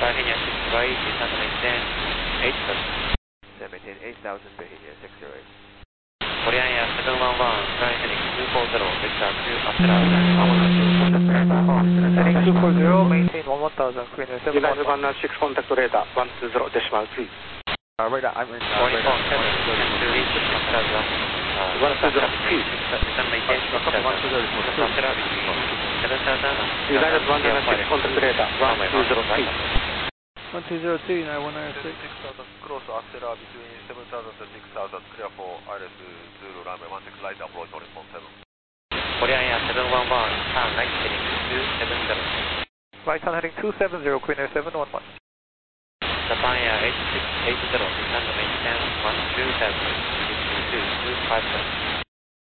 Bahia 6 right, descend to maintain 8,000. Maintain 8,000, Bahia 608. Korean Air 711, flying heading 240, Victor 2 Australia, 110. Heading 240, maintain 11,000, Queen Air 711. United 196, contact radar 120, decimal 3. Radar, I'm in radar. 7, descend to reach Australia. 120, descend maintain 6,000. Australia between 7,000 and United 196, contact radar 120, 1203, 9196. 6,000, cross Australia between 7,000 to 6,000, clear for ILS Zulu runway 16 light approach on response 7. Korean Air 711, turn right heading 270. Right turn heading 270, Queen Air 711. Japan Air 8680, descend to maintain 12,000, 250.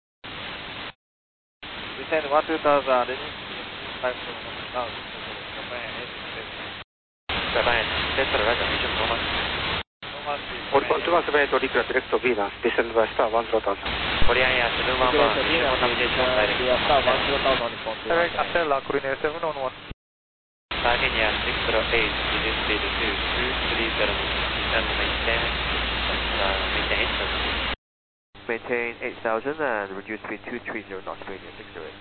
Descend 12,000, reading 5,000, Japan Central Radar, vision normal. Oricon 217, reclear direct to Venus, descend by star 10,000. Korean Air 711, visual navigation direct. Direct Australia, Queen Air 711. Bahia 608, reduce speed to 230, descend to maintain 8,000. Maintain 8,000 and reduce speed 230 knots, Bahia 608.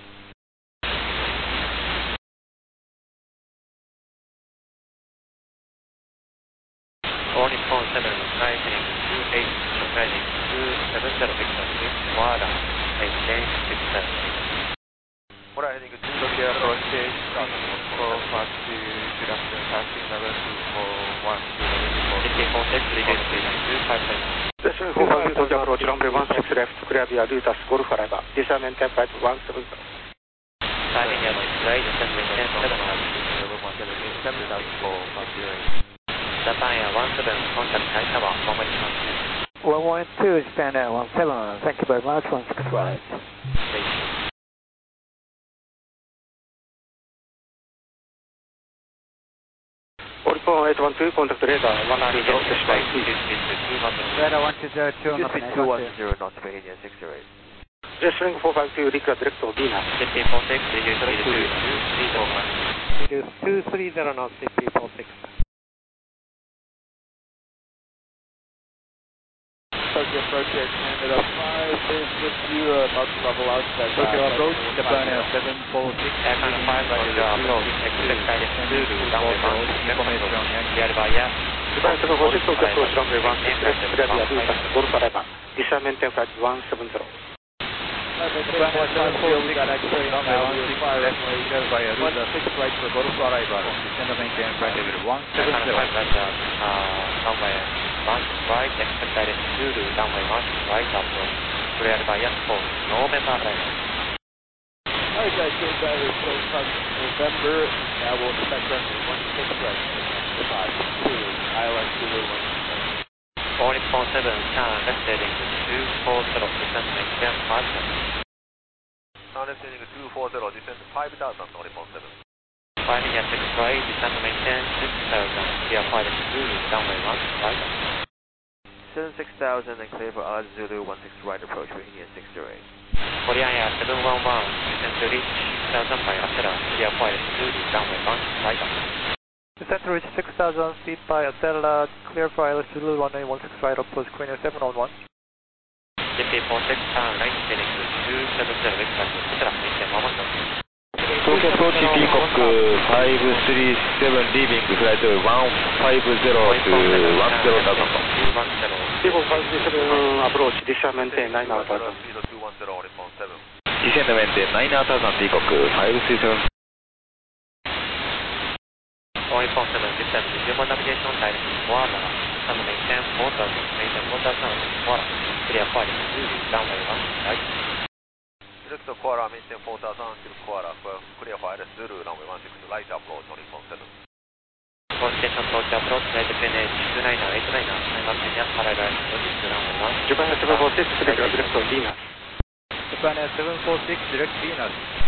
All Nippon 7, fly heading 28, rising 270, Victor 2, Koala, maintain 6,000. Korea heading 2 Tokyo approach 452, good afternoon, passing level 241. City 46, reduce speed to 5,000. Descend 452, Tokyo approach runway 16 left, clear via Lutas, Golf arrival, descend maintain flight 170. Bahia 6 right, descend maintain 7,000. 7,458. Japan Air 17, contact Sky Tower, normally transmit. 112, Japan Air 17, thank you very much, 16 right. Oricon 812, contact radar 120, decimal 3. Radar 120, Reduce speed 210 knots, Bahia 608. Wrestling 452, reclear direct to Venus. City 46, reduce speed to 230. Reduce 230 knots, CP46. Tokyo approach Air Canada 5 is with you, about to level out. Tokyo approach, Japan Air 746. Air Canada 5, Roger, approach, expect guidance Zulu, runway 16, approach, cleared by air. Japan 746, Tokyo approach runway 16 left, clear via Lutas, Golf arrival, descend maintain flight 170. Japan Air 746, we got X-ray runway 16 left, cleared by 16 right for Golf arrival, descend maintain flight level 170. Air Canada 5, Roger, runway 16 right, expect guidance Zulu, runway 16 right, approach, cleared by air for November arrival. Alright guys, go drivers, so November, now we'll expect runway 16 right, 5, Zulu, ILS Zulu 16 right. All Nippon 7, turn left heading 240, descend maintain 5,000. Turn left heading 240, descend 5,000 on response 7. Bahia 6 right, descend maintain 6,000, clear for ILS Zulu, runway 16 right. 76,000 and clear for ILS Zulu 16 right approach, Bahia 608. Korean Air 711, descend to reach 6,000 by Australia, clear for ILS Zulu, runway 16 right. Descent to reach 6,000 feet by Stella, clear for ILS Zulu, runway 16 right, approach Queen Air 711. City 46, turn right heading 270, Victor, Australia, maintain 1,000. Tokyo approach Peacock 537 leaving flight 150 to 10,000. People 537 approach, descend maintain 9,000. Speed 210 on response 7. Descend maintain 9,000 Peacock 537. All Nippon 7, descend visual navigation direct to Koala, descend maintain 4,000, maintain 4,000, Koala, clear for ILS Zulu, runway 16 right. Direct to Koala, maintain 4,000 until Koala, clear for ILS Zulu, runway 16 light approach on response 7. All station approach, right PNH 29er, 89er, simultaneous parallel, logic runway 16. Japan 746, reclear direct to Venus. Japan Air 746, direct Venus.